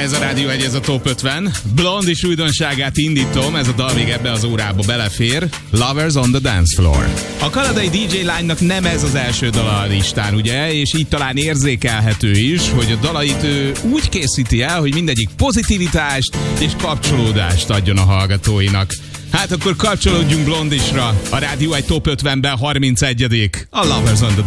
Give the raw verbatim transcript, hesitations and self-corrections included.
Ez a Rádió egy, ez a Top ötven. Blond is újdonságát indítom, ez a dal még ebbe az órába belefér. Lovers on the Dance Floor. A kanadai dé dzsé lánynak nem ez az első dala a listán, ugye? És így talán érzékelhető is, hogy a dalait ő úgy készíti el, hogy mindegyik pozitivitást és kapcsolódást adjon a hallgatóinak. Hát akkor kapcsolódjunk Blondisra. A Rádió egy Top ötvenben harmincegyedik A Lovers on the